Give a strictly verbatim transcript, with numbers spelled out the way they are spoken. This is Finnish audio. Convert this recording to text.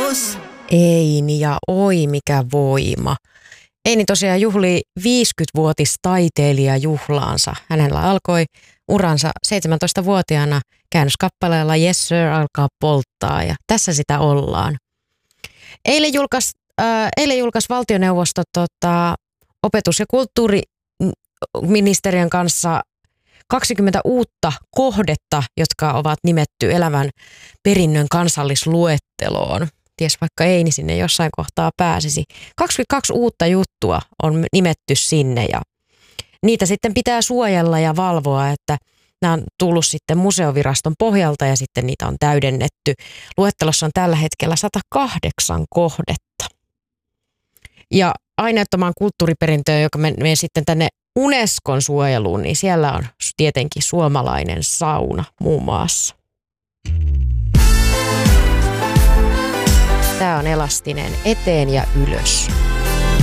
Juhannus! Eini ja oi mikä voima. Eini tosiaan juhlii viisikymmenvuotistaiteilijajuhlaansa. Hänellä alkoi uransa seitsemäntoistavuotiaana käännöskappaleella Yes Sir alkaa polttaa ja tässä sitä ollaan. Eilen julkaisi äh, eilen julkais valtioneuvosto tota, opetus- ja kulttuuriministeriön kanssa kaksikymmentä uutta kohdetta, jotka ovat nimetty elävän perinnön kansallisluetteloon. Ties vaikka Eini sinne jossain kohtaa pääsisi. kaksikymmentäkaksi uutta juttua on nimetty sinne ja niitä sitten pitää suojella ja valvoa, että nämä on tullut sitten museoviraston pohjalta ja sitten niitä on täydennetty. Luettelossa on tällä hetkellä sata kahdeksan kohdetta. Ja aineettomaan kulttuuriperintöön, joka menee sitten tänne Unescon suojeluun, niin siellä on tietenkin suomalainen sauna muun muassa. Tämä on elastinen eteen ja ylös.